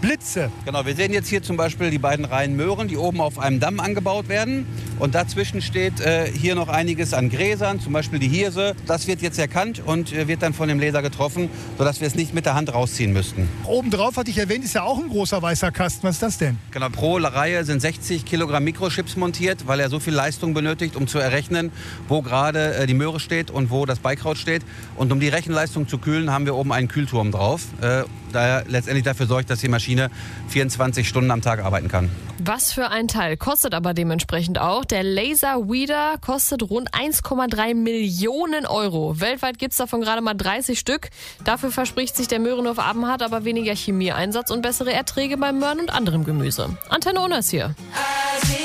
Blitze. Genau, wir sehen jetzt hier zum Beispiel die beiden Reihen Möhren, die oben auf einem Damm angebaut werden. Und dazwischen steht hier noch einiges an Gräsern, zum Beispiel die Hirse. Das wird jetzt erkannt und wird dann von dem Laser getroffen, sodass wir es nicht mit der Hand rausziehen müssten. Obendrauf, hatte ich erwähnt, ist ja auch ein großer weißer Kasten. Was ist das denn? Genau, pro Reihe sind 60 Kilogramm Mikrochips montiert, weil er so viel Leistung benötigt, um zu errechnen, wo gerade die Möhre steht und wo das Beikraut steht. Und um die Rechenleistung zu kühlen, haben wir oben einen Kühlturm drauf, der letztendlich dafür sorgt, dass die Maschine 24 Stunden am Tag arbeiten kann. Was für ein Teil, kostet aber dementsprechend auch. Der Laser Weeder kostet rund 1,3 Millionen Euro. Weltweit gibt es davon gerade mal 30 Stück. Dafür verspricht sich der Möhrenhof Abenhardt aber weniger Chemieeinsatz und bessere Erträge beim Möhren und anderem Gemüse. Antenne Unners hier.